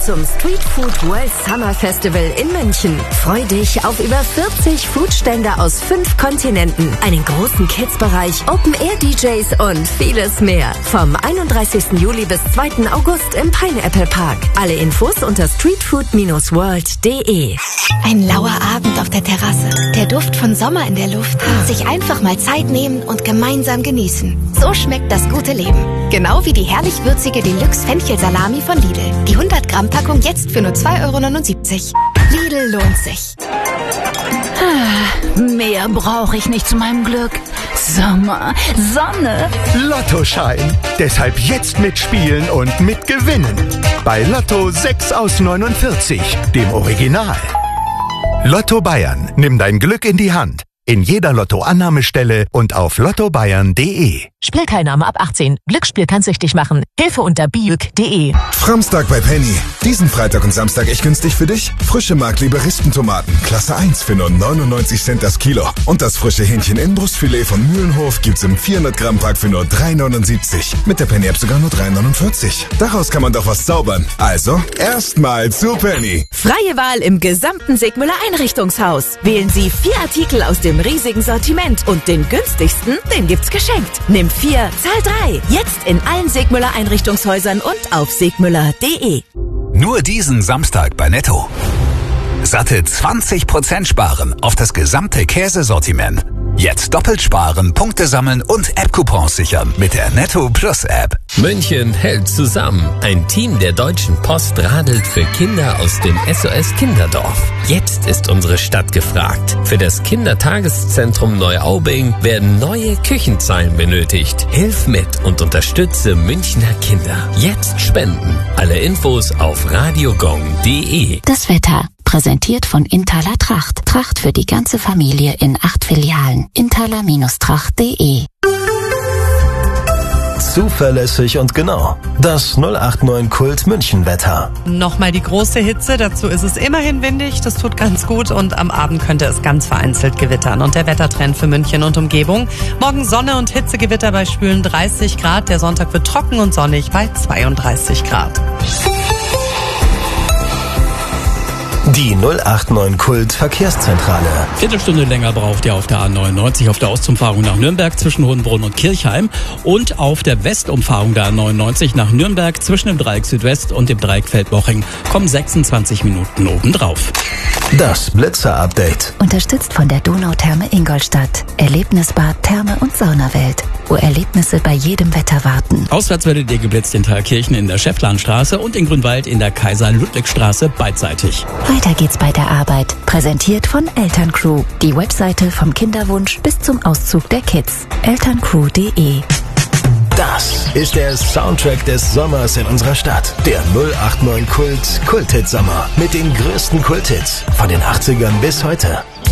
zum Street Food World Summer Festival in München. Freu dich auf über 40 Foodstände aus 5 Kontinenten, einen großen Kids-Bereich, Open-Air-DJs und vieles mehr. Vom 31. Juli bis 2. August im Pineapple Park. Alle Infos unter streetfood-world.de. Ein lauer Abend auf der Terrasse. Der Duft von Sommer in der Luft. Sich einfach mal Zeit nehmen und gemeinsam genießen. So schmeckt das gute Leben. Genau wie die herrlich würzige Deluxe-Fenchel-Salami von Lidl. Die 100-Gramm-Packung jetzt für nur 2,79 €. Lidl lohnt sich. Mehr brauche ich nicht zu meinem Glück. Sommer, Sonne. Lottoschein. Deshalb jetzt mitspielen und mitgewinnen. Bei Lotto 6 aus 49, dem Original. Lotto Bayern. Nimm dein Glück in die Hand. In jeder Lotto-Annahmestelle und auf lottobayern.de. Spielteilnahme ab 18. Glücksspiel kann süchtig machen. Hilfe unter biüg.de. Framstag bei Penny. Diesen Freitag und Samstag echt günstig für dich. Frische Markliebe Rispentomaten. Klasse 1 für nur 99 Cent das Kilo. Und das frische Hähnchen-Innenbrustfilet von Mühlenhof gibt's im 400-Gramm-Pack für nur 3,79. Mit der Penny-App sogar nur 3,49. Daraus kann man doch was zaubern. Also, erstmal zu Penny. Freie Wahl im gesamten Segmüller Einrichtungshaus. Wählen Sie 4 Artikel aus dem riesigen Sortiment und den günstigsten, den gibt's geschenkt. Nimm 4, zahl 3. Jetzt in allen Segmüller Einrichtungshäusern und auf segmüller.de. Nur diesen Samstag bei Netto. Satte 20% sparen auf das gesamte Käsesortiment. Jetzt doppelt sparen, Punkte sammeln und App-Coupons sichern mit der Netto Plus App. München hält zusammen. Ein Team der Deutschen Post radelt für Kinder aus dem SOS Kinderdorf. Jetzt ist unsere Stadt gefragt. Für das Kindertageszentrum Neuaubing werden neue Küchenzeilen benötigt. Hilf mit und unterstütze Münchner Kinder. Jetzt spenden. Alle Infos auf radiogong.de. Das Wetter. Präsentiert von Intaler Tracht. Tracht für die ganze Familie in 8 Filialen. Intaler-tracht.de. Zuverlässig und genau. Das 089 Kult München Wetter. Nochmal die große Hitze, dazu ist es immerhin windig, das tut ganz gut und am Abend könnte es ganz vereinzelt gewittern. Und der Wettertrend für München und Umgebung. Morgen Sonne und Hitzegewitter bei schwülen 30 Grad, der Sonntag wird trocken und sonnig bei 32 Grad. Die 089 Kult Verkehrszentrale. Viertelstunde länger braucht ihr auf der A99 auf der Ostumfahrung nach Nürnberg zwischen Hohenbrunn und Kirchheim und auf der Westumfahrung der A99 nach Nürnberg zwischen dem Dreieck Südwest und dem Dreieck Feldmoching kommen 26 Minuten obendrauf. Das Blitzer-Update. Unterstützt von der Donautherme Ingolstadt. Erlebnisbad, Therme und Saunawelt, wo Erlebnisse bei jedem Wetter warten. Auswärts werdet ihr geblitzt in Thalkirchen in der Schäfflanstraße und in Grünwald in der Kaiser-Ludwig-Straße beidseitig. Weiter geht's bei der Arbeit. Präsentiert von Elterncrew. Die Webseite vom Kinderwunsch bis zum Auszug der Kids. Elterncrew.de. Das ist der Soundtrack des Sommers in unserer Stadt. Der 089 Kult Kulthit Sommer mit den größten Kulthits von den 80ern bis heute.